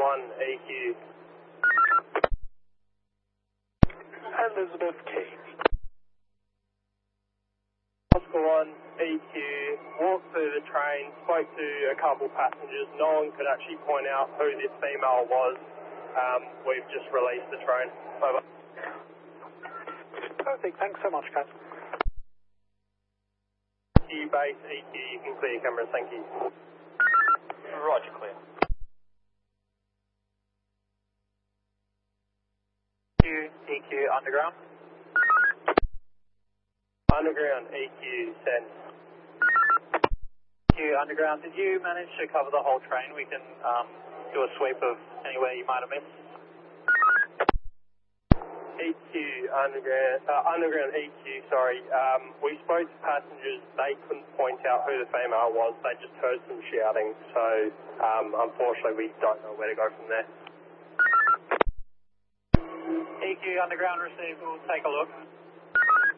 1, EQ. Elizabeth Kane. Oscar 1, EQ, walked through the train, spoke to a couple passengers. No one could actually point out who this female was. We've just released the train. Over. Perfect, thanks so much, guys. EQ base, EQ, you can clear your cameras, thank you. Roger, clear. EQ underground. Underground, EQ, send. EQ underground, did you manage to cover the whole train? We can do a sweep of anywhere you might have missed. EQ, underground EQ, sorry. We spoke to passengers, they couldn't point out who the female was, they just heard some shouting, so unfortunately we don't know where to go from there. EQ underground received, we'll take a look.